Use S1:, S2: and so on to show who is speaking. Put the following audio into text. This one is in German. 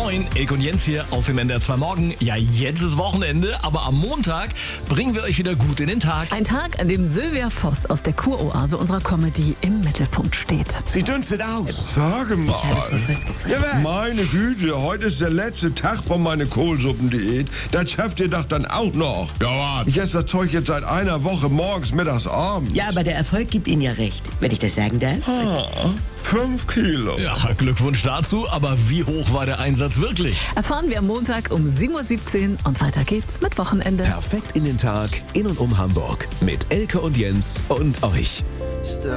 S1: Moin, Elke und Jens hier aus dem NDR 2 Morgen. Ja, jetzt ist Wochenende, aber am Montag bringen wir euch wieder gut in den Tag.
S2: Ein Tag, an dem Sylvia Voss aus der Kuroase unserer Comedy im Mittelpunkt steht.
S3: Sie dünstet aus.
S4: Sage mal. Meine Güte, heute ist der letzte Tag von meiner Kohlsuppendiät. Das schafft ihr doch dann auch noch.
S3: Ja,
S4: Ich esse das Zeug jetzt seit einer Woche morgens, mittags, abends.
S5: Ja, aber der Erfolg gibt Ihnen ja recht, wenn ich das sagen darf.
S4: 5 Kilo.
S1: Ja, Glückwunsch dazu, aber wie hoch war der Einsatz wirklich?
S2: Erfahren wir am Montag um 7.17 Uhr und weiter geht's mit Wochenende.
S6: Perfekt in den Tag, in und um Hamburg. Mit Elke und Jens und euch.
S7: Step